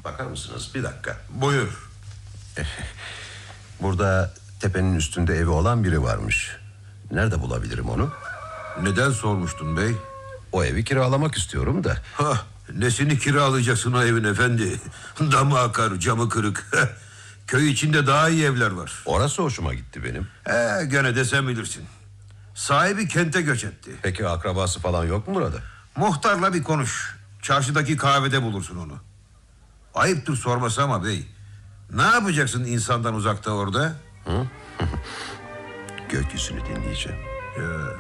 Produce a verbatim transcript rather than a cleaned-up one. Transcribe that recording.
Bakar mısınız? Bir dakika. Buyur. Burada tepenin üstünde evi olan biri varmış. Nerede bulabilirim onu? Neden sormuştun bey? O evi kiralamak istiyorum da. Hah, nesini kiralayacaksın o evin efendi? Damı akar, camı kırık. Köy içinde daha iyi evler var. Orası hoşuma gitti benim. Ee, gene de sen bilirsin. Sahibi kente göç etti. Peki akrabası falan yok mu burada? Muhtarla bir konuş. Çarşıdaki kahvede bulursun onu. Ayıptır sorması ama bey. Ne yapacaksın insandan uzakta orada? Hı? Gökyüzünü dinleyeceğim. Ya,